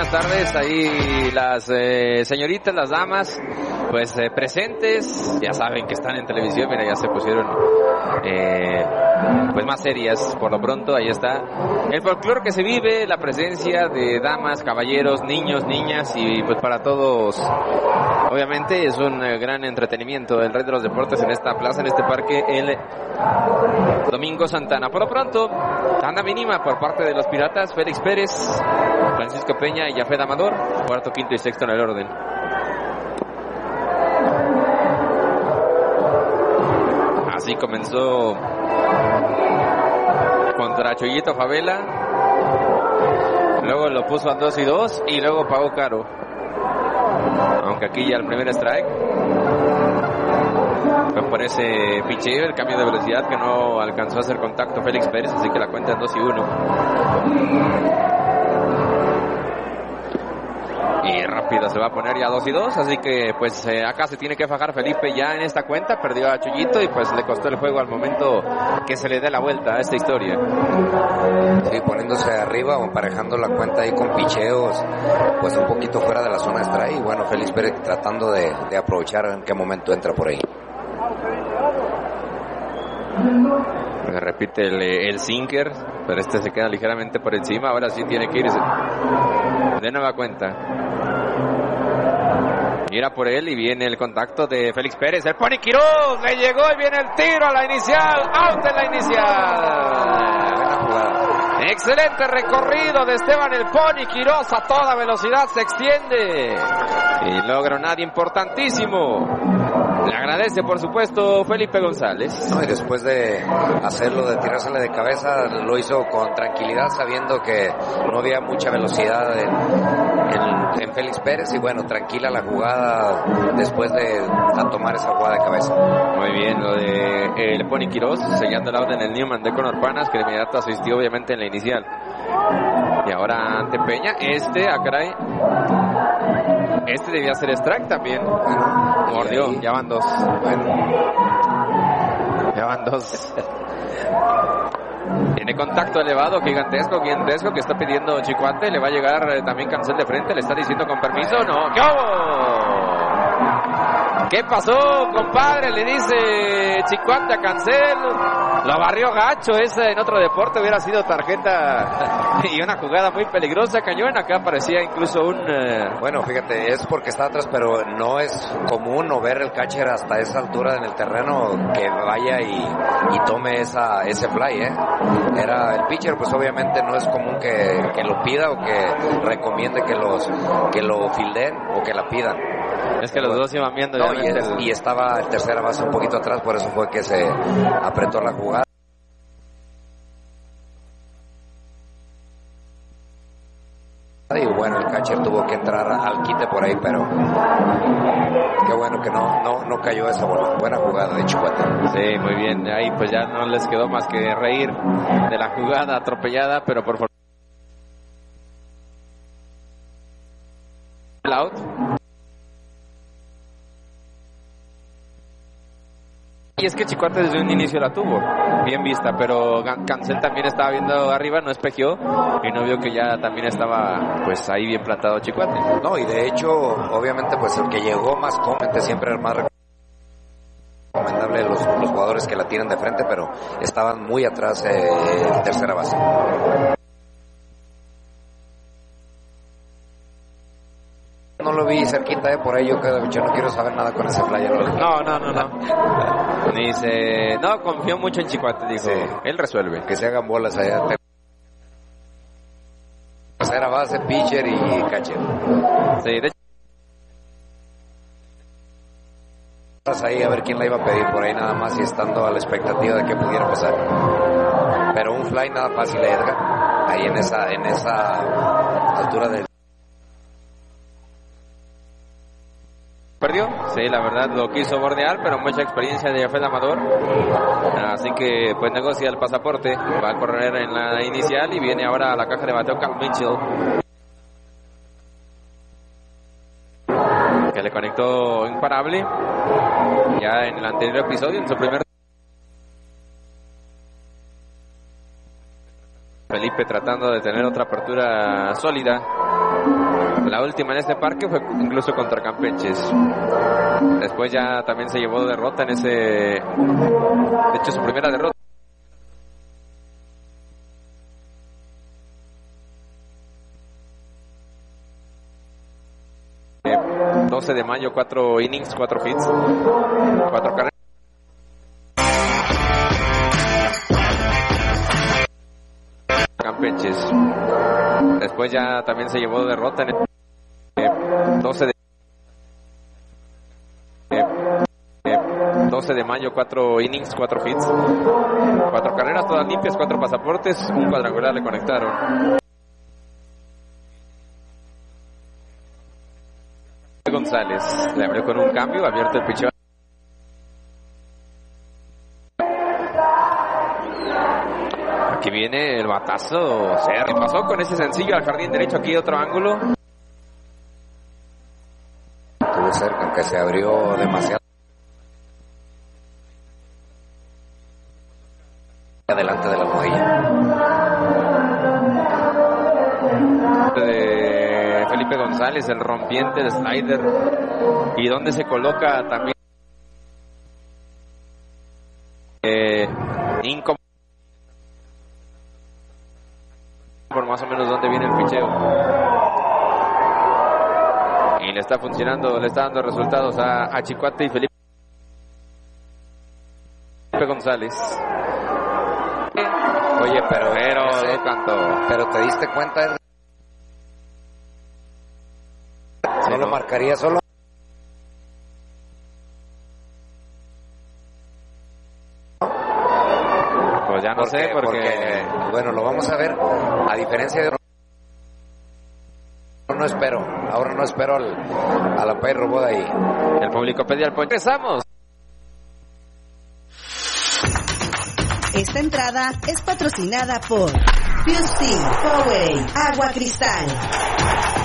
buenas tardes. Ahí las señoritas, las damas, pues presentes. Ya saben que están en televisión, mira, ya se pusieron pues más serias por lo pronto. Ahí está el folclore que se vive, la presencia de damas, caballeros, niños, niñas y pues para todos. Obviamente es un gran entretenimiento el Rey de los Deportes en esta plaza, en este parque, el Domingo Santana. Por lo pronto, tanda mínima por parte de los Piratas, Félix Pérez, Francisco Peña y Yafet Amador, cuarto, quinto y sexto en el orden. Así comenzó contra Chuyito Favela, luego lo puso a 2-2 y luego pagó caro. Aunque aquí ya el primer strike fue por ese picheo, el cambio de velocidad que no alcanzó a hacer contacto Félix Pérez, así que la cuenta es 2-1. Y rápido se va a poner ya 2-2, así que pues acá se tiene que fajar Felipe ya en esta cuenta. Perdió a Chuyito y pues le costó el juego al momento que se le dé la vuelta a esta historia. Sí, poniéndose arriba o emparejando la cuenta ahí con picheos pues un poquito fuera de la zona extra, y bueno, Félix Pérez tratando de aprovechar en qué momento entra por ahí. Se repite el sinker, pero este se queda ligeramente por encima. Ahora sí tiene que irse de nueva cuenta. Mira por él y viene el contacto de Félix Pérez. El Pony Quiroz le llegó y viene el tiro a la inicial. Out en la inicial. Buena jugada. Excelente recorrido de Esteban el Pony Quiroz, a toda velocidad se extiende y logra un ad importantísimo. Le agradece, por supuesto, Felipe González. No, y después de hacerlo, de tirársele de cabeza, lo hizo con tranquilidad, sabiendo que no había mucha velocidad en Félix Pérez, y bueno, tranquila la jugada después de tomar esa jugada de cabeza. Muy bien, lo de el Pony Quiroz, sellando el out en el Newman de Conor Panas, que de inmediato asistió obviamente en la inicial. Y ahora ante Peña, caray. Este debía ser strike también. Mordió, ya van dos. Ya van dos. Tiene contacto elevado, gigantesco, que está pidiendo Chicoante. Le va a llegar también Cancel de frente. Le está diciendo con permiso. No, ¿qué hubo? ¿Qué pasó, compadre? Le dice Chicoante a Cancel. Lo barrió gacho. Ese en otro deporte hubiera sido tarjeta y una jugada muy peligrosa. Cañón, acá parecía incluso un... Bueno, fíjate, es porque está atrás, pero no es común no ver el catcher hasta esa altura en el terreno que vaya y tome ese fly, Era el pitcher, pues obviamente no es común que lo pida o que recomiende que lo fildeen o que la pidan. Es que los dos iban viendo. No, y estaba el tercera base un poquito atrás, por eso fue que se apretó la jugada. Y bueno, el catcher tuvo que entrar al quite por ahí, pero qué bueno que no cayó esa bola. Buena jugada de Chicoante. Sí, muy bien. Ahí pues ya no les quedó más que reír de la jugada atropellada, pero por favor. El out. Y es que Chicoante desde un inicio la tuvo bien vista, pero Cancel también estaba viendo arriba, no espejeó y no vio que ya también estaba pues ahí bien plantado Chicoante. No, y de hecho, obviamente pues el que llegó más cómodo siempre era más recomendable los jugadores que la tiran de frente, pero estaban muy atrás en tercera base. No lo vi cerquita, por ahí yo no quiero saber nada con ese player. No. Dice, no, confío mucho en Chicoante, dijo, sí. Él resuelve. Que se hagan bolas allá. Tercera base, pitcher y catcher. Sí, de hecho. Ahí a ver quién la iba a pedir por ahí nada más, y estando a la expectativa de que pudiera pasar. Pero un fly nada fácil, Edgar. Ahí en esa altura del... Perdió, sí, la verdad lo quiso bordear, pero mucha experiencia de Yafet Amador, así que pues negocia el pasaporte, va a correr en la inicial y viene ahora a la caja de bateo Cal Mitchell, que le conectó imparable ya en el anterior episodio, en su primer... Felipe Felipe tratando de tener otra apertura sólida. La última en este parque fue incluso contra Campeches. Después ya también se llevó derrota en ese... De hecho, su primera derrota. 12 de mayo, 4 innings, 4 hits, 4 carreras. Campeches. Después ya también se llevó derrota en el 12 de mayo, 4 innings, 4 hits, 4 carreras, todas limpias, 4 pasaportes, un cuadrangular le conectaron. González le abrió con un cambio, abierto el picheo. Aquí viene el batazo. Se pasó con ese sencillo al jardín derecho. Aquí otro ángulo. Estuvo cerca, aunque se abrió demasiado adelante de la rodilla. De Felipe González, el rompiente de slider. Y donde se coloca también incómodo. Por más o menos donde viene el picheo. Y le está funcionando, le está dando resultados a Chicote y Felipe González. Oye, pero lo cantó. Pero te diste cuenta, ¿no lo marcaría solo? Pues ya no sé, porque bueno, lo vamos a ver. A diferencia de ahora no espero a la Pay Robot ahí. El público pedía el point. Empezamos. Esta entrada es patrocinada por Fuse Powerade, Agua Cristal.